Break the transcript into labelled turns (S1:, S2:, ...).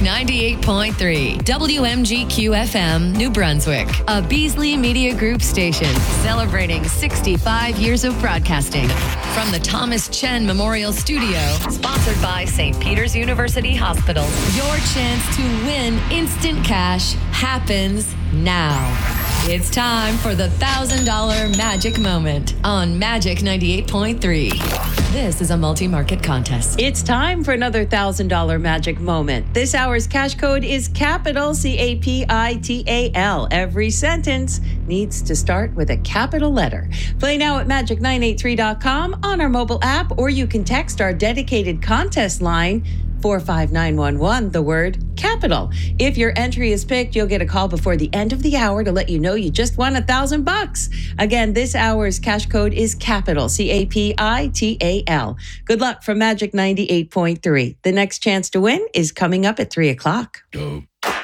S1: 98.3 WMGQ FM, New Brunswick, a Beasley Media Group station celebrating 65 years of broadcasting. From the Thomas Chen Memorial Studio, sponsored by St. Peter's University Hospital, your chance to win instant cash happens now. It's time for the $1,000 Magic Moment on Magic 98.3. This is a multi-market contest.
S2: It's time for another $1,000 Magic Moment. This hour's cash code is capital, CAPITAL. Every sentence needs to start with a capital letter. Play now at magic983.com on our mobile app, or you can text our dedicated contest line 45911, the word capital. If your entry is picked, you'll get a call before the end of the hour to let you know you just won $1,000. Again, this hour's cash code is capital, CAPITAL. Good luck from Magic 98.3. The next chance to win is coming up at 3 o'clock.
S3: Dope.